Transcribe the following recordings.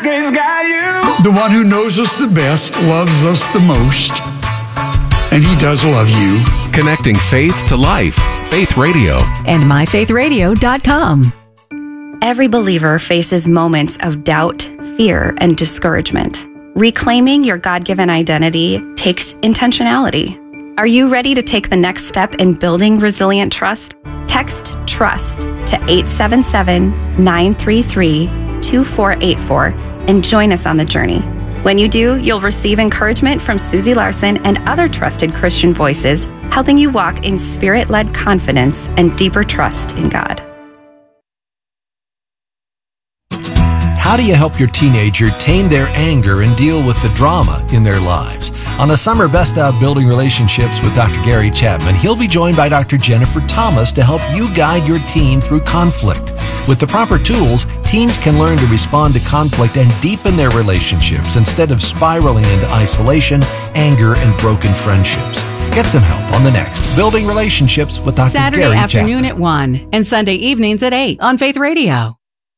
Grace got you. The one who knows us the best loves us the most. And he does love you. Connecting faith to life. Faith Radio. And myfaithradio.com. Every believer faces moments of doubt, fear, and discouragement. Reclaiming your God-given identity takes intentionality. Are you ready to take the next step in building resilient trust? Text TRUST to 877-933-2484 and join us on the journey. When you do, you'll receive encouragement from Susie Larson and other trusted Christian voices, helping you walk in spirit-led confidence and deeper trust in God. How do you help your teenager tame their anger and deal with the drama in their lives? On the Summer Best of Building Relationships with Dr. Gary Chapman, he'll be joined by Dr. Jennifer Thomas to help you guide your teen through conflict. With the proper tools, teens can learn to respond to conflict and deepen their relationships instead of spiraling into isolation, anger, and broken friendships. Get some help on the next Building Relationships with Dr. Saturday Gary afternoon Chapman. at 1 and Sunday evenings at 8 on Faith Radio.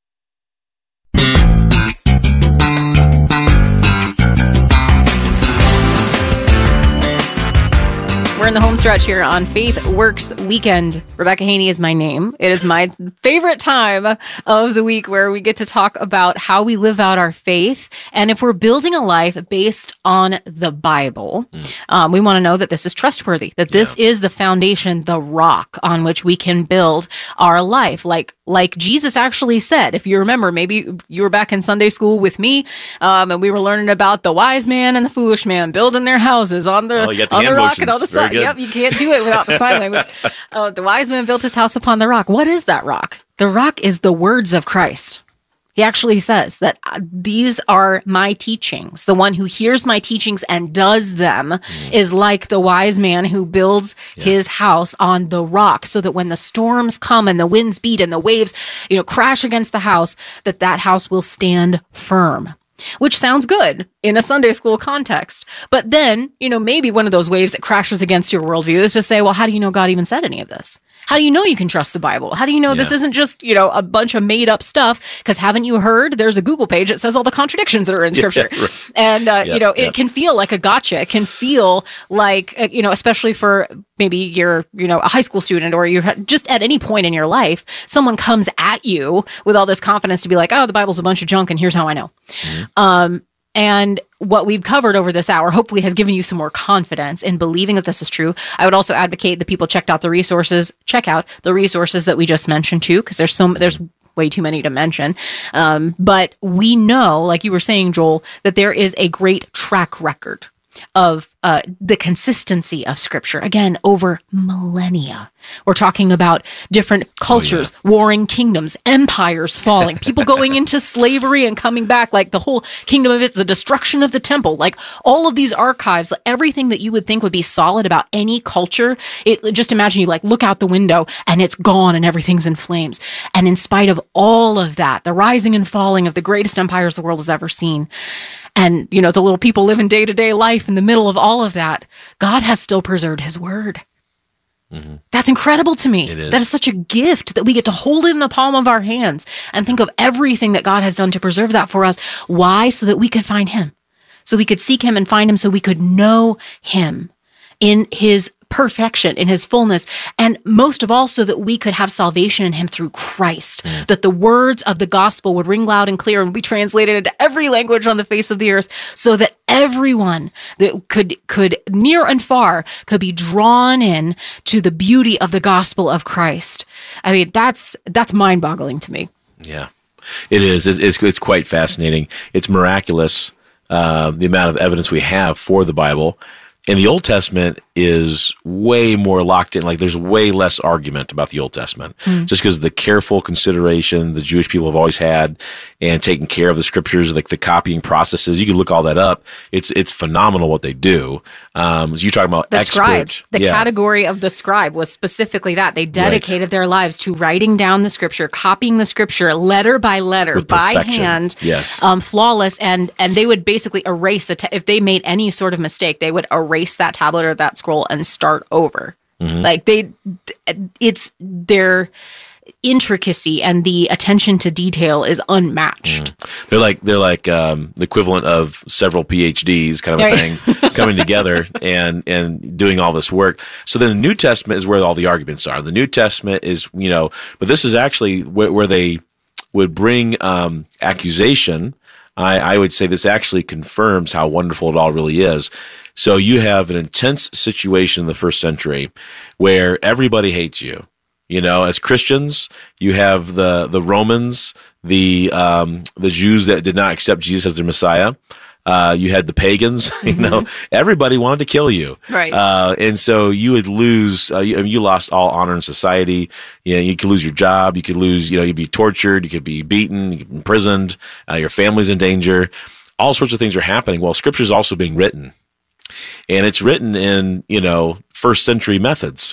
We're in the home stretch here on Faith Works Weekend. Rebecca Haney is my name. It is my favorite time of the week where we get to talk about how we live out our faith. And if we're building a life based on the Bible, we want to know that this is trustworthy, that this is the foundation, the rock on which we can build our life. Like Jesus actually said, if you remember, maybe you were back in Sunday school with me, and we were learning about the wise man and the foolish man building their houses on the rock and all the sign. Yep, you can't do it without the sign language. The wise man built his house upon the rock. What is that rock? The rock is the words of Christ. He actually says that these are my teachings. The one who hears my teachings and does them is like the wise man who builds his house on the rock, so that when the storms come and the winds beat and the waves, crash against the house, that house will stand firm. Which sounds good in a Sunday school context. But then, maybe one of those waves that crashes against your worldview is to say, well, how do you know God even said any of this? How do you know you can trust the Bible? How do you know this isn't just, a bunch of made up stuff? Because haven't you heard there's a Google page that says all the contradictions that are in Scripture? Right. And, it can feel like a gotcha. It can feel like, especially for maybe you're, a high school student, or you're just at any point in your life, someone comes at you with all this confidence to be like, oh, the Bible's a bunch of junk and here's how I know. And what we've covered over this hour hopefully has given you some more confidence in believing that this is true. I would also advocate that people check out the resources that we just mentioned too, because there's way too many to mention. But we know, like you were saying, Joel, that there is a great track record of the consistency of Scripture, again, over millennia. We're talking about different cultures, warring kingdoms, empires falling, people going into slavery and coming back, like the whole kingdom of Israel, the destruction of the temple, like all of these archives, everything that you would think would be solid about any culture. Just imagine you look out the window and it's gone and everything's in flames. And in spite of all of that, the rising and falling of the greatest empires the world has ever seen, and, the little people living day-to-day life in the middle of all of that, God has still preserved his word. Mm-hmm. That's incredible to me. It is. That is such a gift that we get to hold it in the palm of our hands and think of everything that God has done to preserve that for us. Why? So that we could find him. So we could seek him and find him, so we could know him in his perfection, in his fullness, and most of all, so that we could have salvation in him through Christ, that the words of the gospel would ring loud and clear and be translated into every language on the face of the earth, so that everyone that could near and far could be drawn in to the beauty of the gospel of Christ. I mean, that's mind-boggling to me. Yeah, it is. It's quite fascinating. It's miraculous, the amount of evidence we have for the Bible. And the Old Testament is way more locked in. There's way less argument about the Old Testament, just because of the careful consideration the Jewish people have always had, and taking care of the Scriptures, the copying processes. You can look all that up. It's phenomenal what they do. You're talking about the scribes. The category of the scribe was specifically that. They dedicated their lives to writing down the Scripture, copying the Scripture letter by letter, with by perfection. Hand, flawless. And they would basically erase if they made any sort of mistake, they would erase that tablet or that scroll and start over. Mm-hmm. intricacy and the attention to detail is unmatched. They're like the equivalent of several PhDs kind of a thing coming together and doing all this work. So then the New Testament is where all the arguments are. The New Testament is, but this is actually where they would bring accusation. I would say this actually confirms how wonderful it all really is. So you have an intense situation in the first century where everybody hates you. As Christians, you have the Romans, the Jews that did not accept Jesus as their Messiah. You had the pagans. Everybody wanted to kill you, right? And so you would lose. You lost all honor in society. You could lose your job. You could lose. You'd be tortured. You could be beaten. You could be imprisoned. Your family's in danger. All sorts of things are happening. Well, Scripture is also being written. And it's written in, first century methods,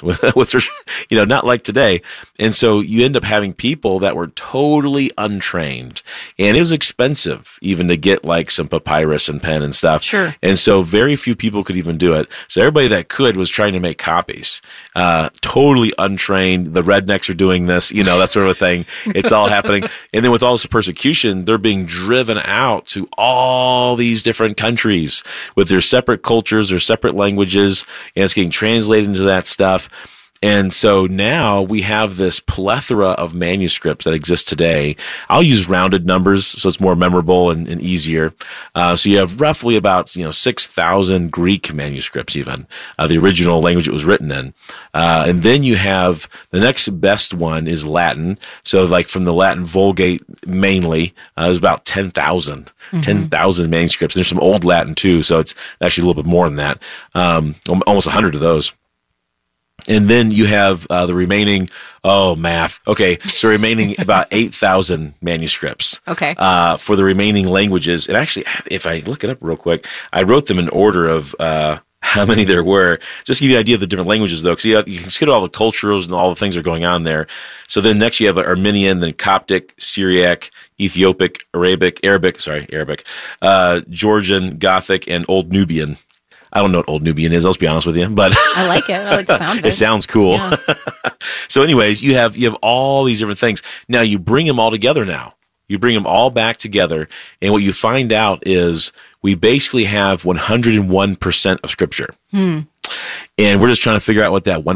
not like today. And so you end up having people that were totally untrained. And it was expensive even to get like some papyrus and pen and stuff. Sure. And so very few people could even do it. So everybody that could was trying to make copies. Totally untrained. The rednecks are doing this, that sort of a thing. It's all happening. And then with all this persecution, they're being driven out to all these different countries with their separate cultures, their separate languages, and it's getting translated into that stuff. And so now we have this plethora of manuscripts that exist today. I'll use rounded numbers so it's more memorable and easier. So you have roughly about 6,000 Greek manuscripts even, the original language it was written in. And then you have the next best one is Latin. So like from the Latin Vulgate mainly, there's about 10,000 manuscripts. There's some old Latin too, so it's actually a little bit more than that, almost 100 of those. And then you have the remaining, math. Okay, so remaining about 8,000 manuscripts. Okay. For the remaining languages. And actually, if I look it up real quick, I wrote them in order of how many there were. Just to give you an idea of the different languages, though, because you can consider all the cultures and all the things that are going on there. So then next you have Armenian, then Coptic, Syriac, Ethiopic, Arabic, Georgian, Gothic, and Old Nubian. I don't know what Old Nubian is, let's be honest with you, but I like it. I like the sound of it. It sounds cool. Yeah. So anyways, you have all these different things. Now you bring them all together now. You bring them all back together, and what you find out is we basically have 101% of Scripture. And we're just trying to figure out what that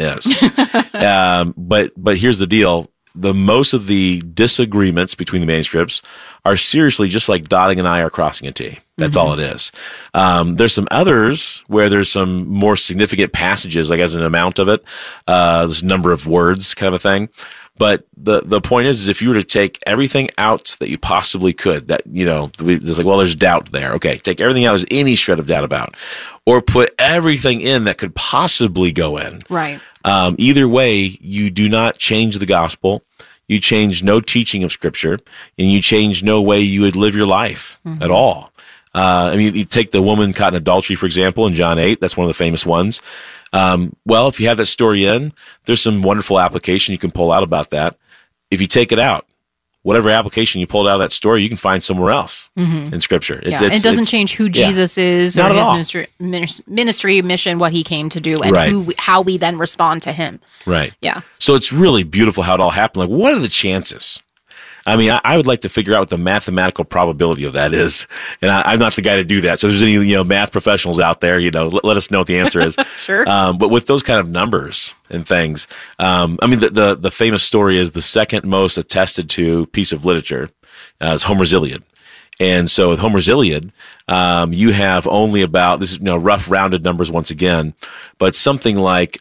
1% is. But here's the deal. Most of the disagreements between the manuscripts are seriously just like dotting an I or crossing a T. That's all it is. There's some others where there's some more significant passages, like as an amount of it, this number of words kind of a thing. But the point is if you were to take everything out that you possibly could, that, it's like, well, there's doubt there. Okay, take everything out, there's any shred of doubt about, or put everything in that could possibly go in. Right. Either way, you do not change the gospel. You change no teaching of Scripture, and you change no way you would live your life at all. You take the woman caught in adultery, for example, in John 8. That's one of the famous ones. Well, if you have that story in, there's some wonderful application you can pull out about that. If you take it out, whatever application you pulled out of that story, you can find somewhere else in Scripture. It doesn't change who Jesus is or his ministry, mission, what he came to do, and how we then respond to him. Right. Yeah. So it's really beautiful how it all happened. Like, what are the chances? I mean, I would like to figure out what the mathematical probability of that is, and I'm not the guy to do that. So if there's any math professionals out there, let us know what the answer is. Sure. But with those kind of numbers and things, the famous story is the second most attested to piece of literature is Homer's Iliad. And so with Homer's Iliad, you have only about, this is rough rounded numbers once again, but something like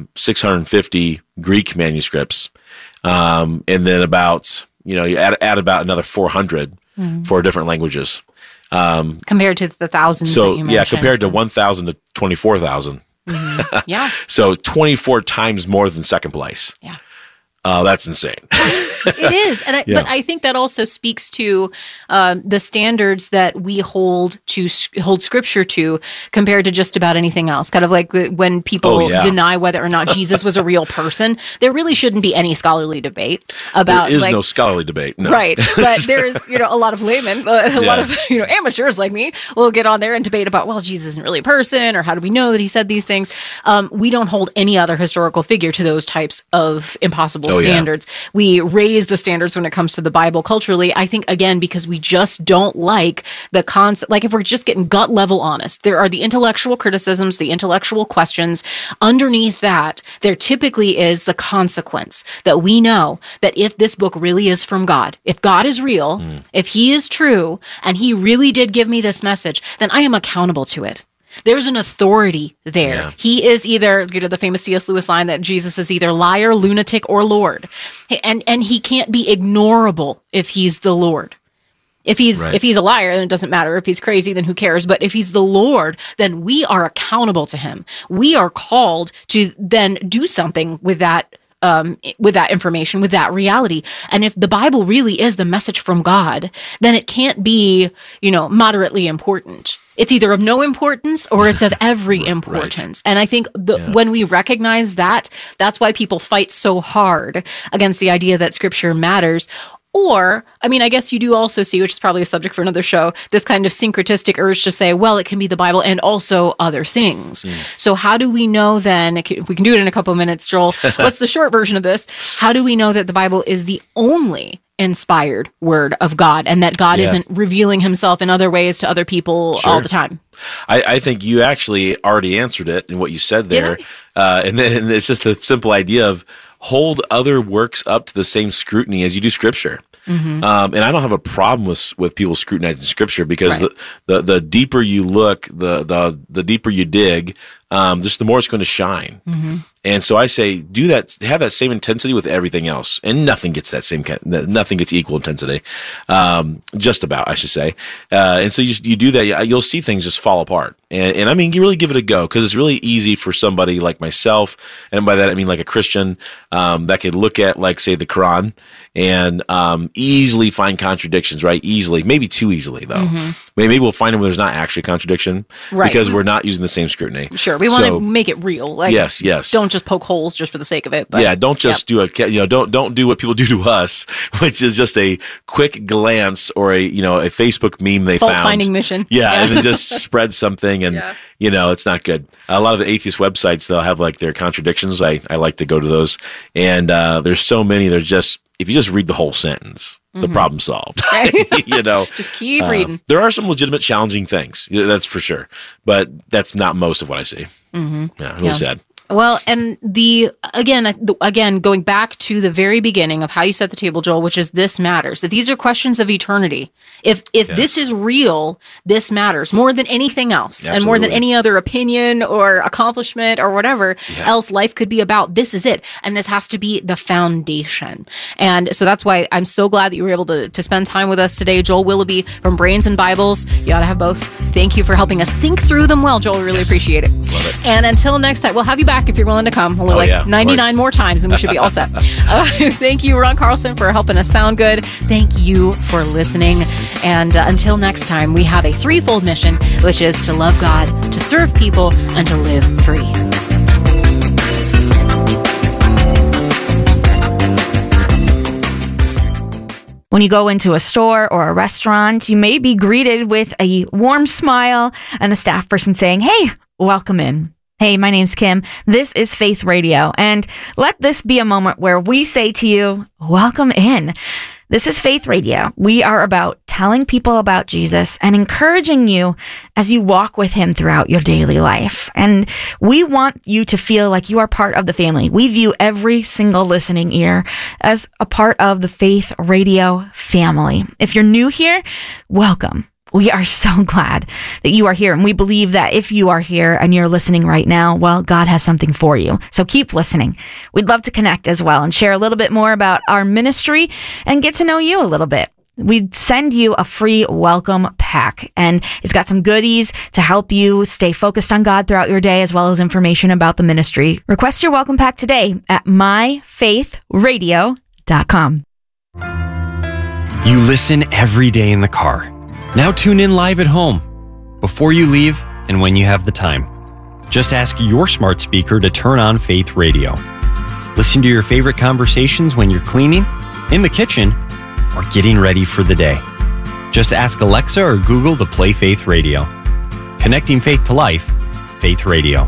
650 Greek manuscripts, and then about you add about another 400 for different languages. Compared to the thousands that you mentioned. Compared to 1,000 to 24,000. Yeah. So 24 times more than second place. Yeah. That's insane. It is. But I think that also speaks to the standards that we hold Scripture to compared to just about anything else. Kind of like when people deny whether or not Jesus was a real person, there really shouldn't be any scholarly debate about. There is no scholarly debate. No. Right. But there's, a lot of laymen, a lot of, amateurs like me will get on there and debate about, well, Jesus isn't really a person, or how do we know that he said these things? We don't hold any other historical figure to those types of impossible standards. We raise the standards when it comes to the Bible culturally. I think, again, because we just don't like the concept. Like, if we're just getting gut level honest, there are the intellectual criticisms, the intellectual questions. Underneath that, there typically is the consequence that we know that if this book really is from God, if God is real, if he is true, and he really did give me this message, then I am accountable to it. There's an authority there. Yeah. He is either, the famous C.S. Lewis line that Jesus is either liar, lunatic, or Lord. And he can't be ignorable if he's the Lord. If he's a liar, then it doesn't matter. If he's crazy, then who cares? But if he's the Lord, then we are accountable to him. We are called to then do something with that information, with that reality. And if the Bible really is the message from God, then it can't be, moderately important. It's either of no importance or it's of every importance. Right. And I think when we recognize that, that's why people fight so hard against the idea that Scripture matters. Or, I guess you do also see, which is probably a subject for another show, this kind of syncretistic urge to say, well, it can be the Bible and also other things. So how do we know then, if we can do it in a couple of minutes, Joel, what's the short version of this? How do we know that the Bible is the only inspired word of God and that God isn't revealing himself in other ways to other people all the time? I think you actually already answered it in what you said there. And then it's just the simple idea of hold other works up to the same scrutiny as you do Scripture. And I don't have a problem with people scrutinizing Scripture because the deeper you look, the deeper you dig, just the more it's going to shine. And so I say, do that, have that same intensity with everything else, and nothing gets nothing gets equal intensity. Just about, I should say. And so you do that, you'll see things just fall apart. And you really give it a go, because it's really easy for somebody like myself, and by that I mean like a Christian, that could look at, like, say, the Quran and easily find contradictions, right? Easily, maybe too easily though. Maybe we'll find them where there's not actually a contradiction, because we're not using the same scrutiny. Sure, we want to make it real. Like, yes. Don't just poke holes just for the sake of it. But, don't just do don't do what people do to us, which is just a quick glance or a Facebook meme they found. Fault-finding mission. And then just spread something, and it's not good. A lot of the atheist websites, they'll have like their contradictions. I like to go to those, and there's so many. They're just, if you just read the whole sentence, the problem's solved. Just keep reading. There are some legitimate challenging things, that's for sure, but that's not most of what I see. Really sad. Well, and again, going back to the very beginning of how you set the table, Joel, which is this matters. If these are questions of eternity, if this is real, this matters more than anything else, and more than any other opinion or accomplishment or whatever else life could be about. This is it, and this has to be the foundation. And so that's why I'm so glad that you were able to spend time with us today, Joel Willoughby from Brains and Bibles. You ought to have both. Thank you for helping us think through them well, Joel. We really appreciate it. Love it. And until next time, we'll have you back if you're willing to come. Only 99 more times and we should be all set. Thank you, Ron Carlson, for helping us sound good. Thank you for listening. And until next time, we have a threefold mission, which is to love God, to serve people, and to live free. When you go into a store or a restaurant, you may be greeted with a warm smile and a staff person saying, "Hey, welcome in." Hey, my name's Kim. This is Faith Radio, and let this be a moment where we say to you, welcome in. This is Faith Radio. We are about telling people about Jesus and encouraging you as you walk with him throughout your daily life. And we want you to feel like you are part of the family. We view every single listening ear as a part of the Faith Radio family. If you're new here, welcome. We are so glad that you are here. And we believe that if you are here and you're listening right now, well, God has something for you. So keep listening. We'd love to connect as well and share a little bit more about our ministry and get to know you a little bit. We'd send you a free welcome pack, and it's got some goodies to help you stay focused on God throughout your day, as well as information about the ministry. Request your welcome pack today at myfaithradio.com. You listen every day in the car. Now tune in live at home, before you leave and when you have the time. Just ask your smart speaker to turn on Faith Radio. Listen to your favorite conversations when you're cleaning, in the kitchen, or getting ready for the day. Just ask Alexa or Google to play Faith Radio. Connecting faith to life, Faith Radio.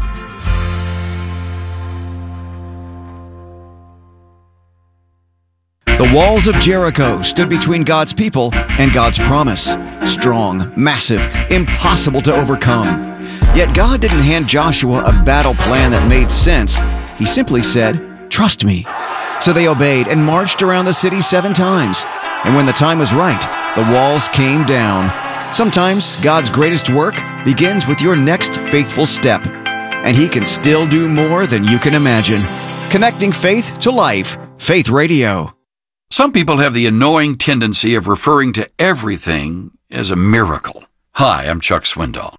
The walls of Jericho stood between God's people and God's promise. Strong, massive, impossible to overcome. Yet God didn't hand Joshua a battle plan that made sense. He simply said, "Trust me." So they obeyed and marched around the city 7 times. And when the time was right, the walls came down. Sometimes God's greatest work begins with your next faithful step. And He can still do more than you can imagine. Connecting faith to life. Faith Radio. Some people have the annoying tendency of referring to everything as a miracle. Hi, I'm Chuck Swindoll.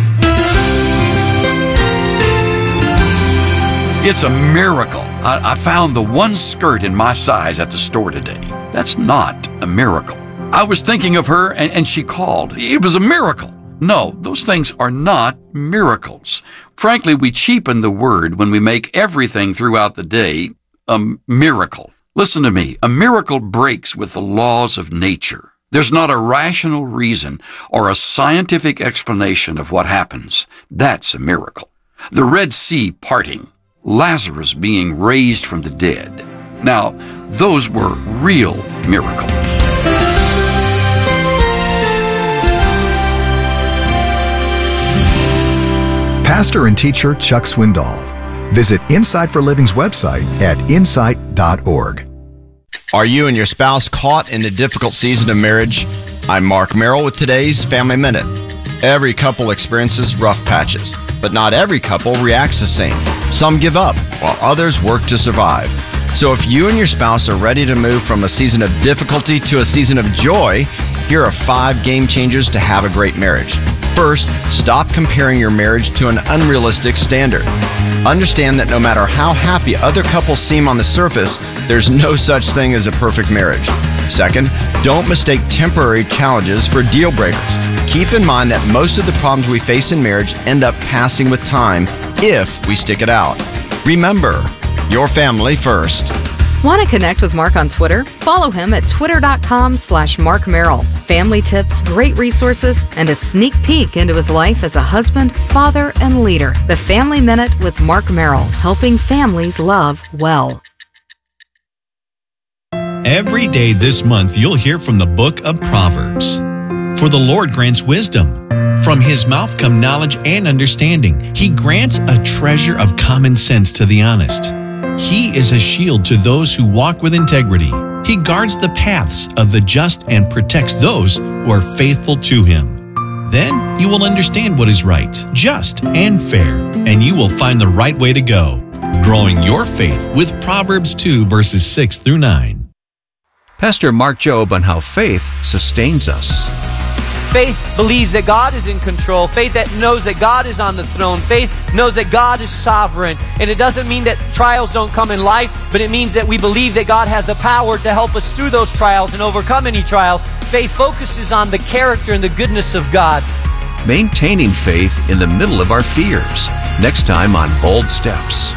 It's a miracle. I found the one skirt in my size at the store today. That's not a miracle. I was thinking of her and she called. It was a miracle. No, those things are not miracles. Frankly, we cheapen the word when we make everything throughout the day a miracle. Listen to me. A miracle breaks with the laws of nature. There's not a rational reason or a scientific explanation of what happens. That's a miracle. The Red Sea parting, Lazarus being raised from the dead. Now, those were real miracles. Pastor and teacher Chuck Swindoll. Visit Insight for Living's website at insight.org. Are you and your spouse caught in a difficult season of marriage? I'm Mark Merrill with today's Family Minute. Every couple experiences rough patches, but not every couple reacts the same. Some give up, while others work to survive. So if you and your spouse are ready to move from a season of difficulty to a season of joy, here are 5 game changers to have a great marriage. First, stop comparing your marriage to an unrealistic standard. Understand that no matter how happy other couples seem on the surface, there's no such thing as a perfect marriage. Second, don't mistake temporary challenges for deal breakers. Keep in mind that most of the problems we face in marriage end up passing with time if we stick it out. Remember, your family first. Want to connect with Mark on Twitter? Follow him at twitter.com/Mark Merrill. Family tips, great resources, and a sneak peek into his life as a husband, father, and leader. The Family Minute with Mark Merrill, helping families love well. Every day this month, you'll hear from the book of Proverbs. For the Lord grants wisdom. From His mouth come knowledge and understanding. He grants a treasure of common sense to the honest. He is a shield to those who walk with integrity. He guards the paths of the just and protects those who are faithful to Him. Then you will understand what is right, just, and fair, and you will find the right way to go. Growing your faith with Proverbs 2, verses 6 through 9. Pastor Mark Jobe on how faith sustains us. Faith believes that God is in control. Faith that knows that God is on the throne. Faith knows that God is sovereign. And it doesn't mean that trials don't come in life, but it means that we believe that God has the power to help us through those trials and overcome any trials. Faith focuses on the character and the goodness of God. Maintaining faith in the middle of our fears. Next time on Bold Steps.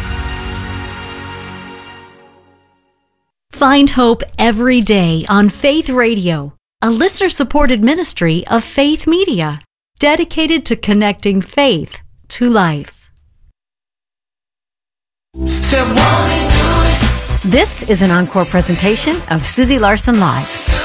Find hope every day on Faith Radio, a listener-supported ministry of Faith Media, dedicated to connecting faith to life. This is an encore presentation of Susie Larson Live.